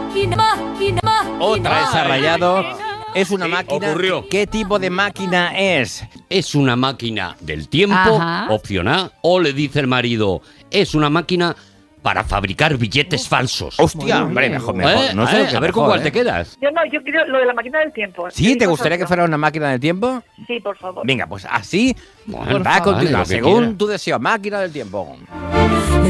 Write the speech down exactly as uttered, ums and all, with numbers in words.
Otra vez ha rayado. Es una Sí, máquina. ocurrió. ¿Qué tipo de máquina es? Es una máquina del tiempo, Ajá. opción A, o le dice el marido, es una máquina para fabricar billetes falsos. Hostia, hombre, mejor, mejor. ¿Eh? No sé ¿Eh? lo que A ver con mejor, cuál ¿eh? te quedas. Yo no, yo quiero lo de la máquina del tiempo. ¿Sí? ¿Te Elijo gustaría que esa fuera una máquina del tiempo? opción. Sí, por favor. Venga, pues así Bueno, va a vale, continuar, lo que según quiera. tu deseo. Máquina del tiempo.